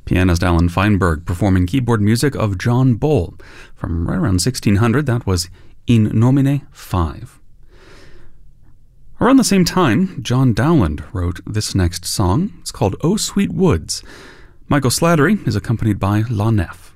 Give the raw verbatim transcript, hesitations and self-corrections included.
Pianist Alan Feinberg performing keyboard music of John Bull. From right around sixteen hundred, that was In Nomine five. Around the same time, John Dowland wrote this next song. It's called Oh Sweet Woods. Michael Slattery is accompanied by La Nef.